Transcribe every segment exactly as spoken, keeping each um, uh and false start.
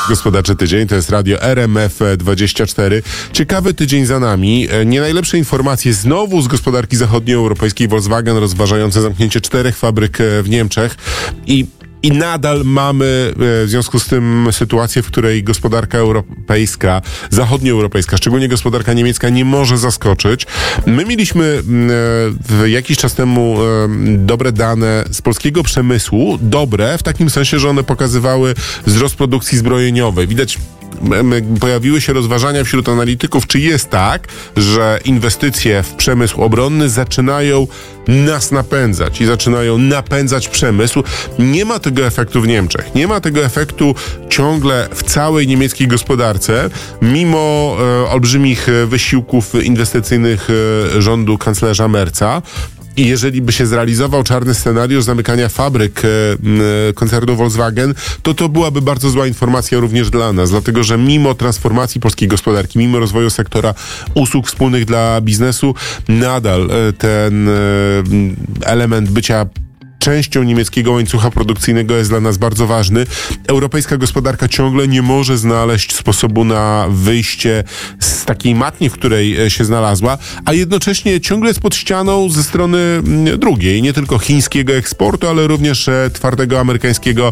Gospodarczy Tydzień, to jest radio R M F dwadzieścia cztery. Ciekawy tydzień za nami. Nie najlepsze informacje znowu z gospodarki zachodnioeuropejskiej. Volkswagen rozważający zamknięcie czterech fabryk w Niemczech i I nadal mamy w związku z tym sytuację, w której gospodarka europejska, zachodnioeuropejska, szczególnie gospodarka niemiecka, nie może zaskoczyć. My mieliśmy jakiś czas temu dobre dane z polskiego przemysłu. Dobre w takim sensie, że one pokazywały wzrost produkcji zbrojeniowej. Widać, pojawiły się rozważania wśród analityków, czy jest tak, że inwestycje w przemysł obronny zaczynają nas napędzać i zaczynają napędzać przemysł. Nie ma tego efektu w Niemczech. Nie ma tego efektu ciągle w całej niemieckiej gospodarce, mimo e, olbrzymich wysiłków inwestycyjnych e, rządu kanclerza Merza. I jeżeli by się zrealizował czarny scenariusz zamykania fabryk e, koncernu Volkswagen, to to byłaby bardzo zła informacja również dla nas, dlatego że mimo transformacji polskiej gospodarki, mimo rozwoju sektora usług wspólnych dla biznesu, nadal e, ten e, element bycia częścią niemieckiego łańcucha produkcyjnego jest dla nas bardzo ważny. Europejska gospodarka ciągle nie może znaleźć sposobu na wyjście z takiej matni, w której się znalazła, a jednocześnie ciągle jest pod ścianą ze strony drugiej, nie tylko chińskiego eksportu, ale również twardego amerykańskiego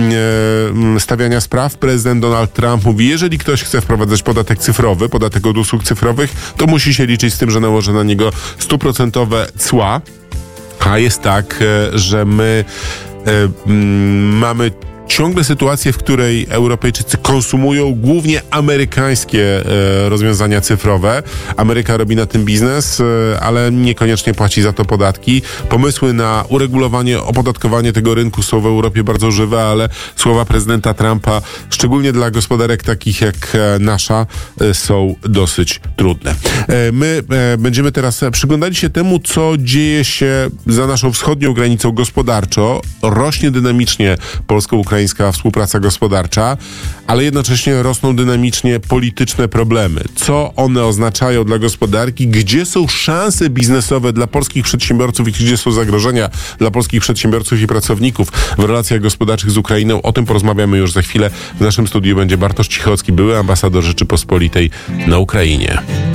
stawiania spraw. Prezydent Donald Trump mówi, jeżeli ktoś chce wprowadzać podatek cyfrowy, podatek od usług cyfrowych, to musi się liczyć z tym, że nałoży na niego stuprocentowe cła. A jest tak, że my y, y, mamy ciągle sytuację, w której Europejczycy konsumują głównie amerykańskie e, rozwiązania cyfrowe. Ameryka robi na tym biznes, e, ale niekoniecznie płaci za to podatki. Pomysły na uregulowanie, opodatkowanie tego rynku są w Europie bardzo żywe, ale słowa prezydenta Trumpa, szczególnie dla gospodarek takich jak e, nasza, e, są dosyć trudne. E, my e, będziemy teraz przyglądali się temu, co dzieje się za naszą wschodnią granicą gospodarczo. Rośnie dynamicznie polsko-ukraińska współpraca gospodarcza, ale jednocześnie rosną dynamicznie polityczne problemy. Co one oznaczają dla gospodarki? Gdzie są szanse biznesowe dla polskich przedsiębiorców i gdzie są zagrożenia dla polskich przedsiębiorców i pracowników w relacjach gospodarczych z Ukrainą? O tym porozmawiamy już za chwilę. W naszym studiu będzie Bartosz Cichocki, były ambasador Rzeczypospolitej na Ukrainie.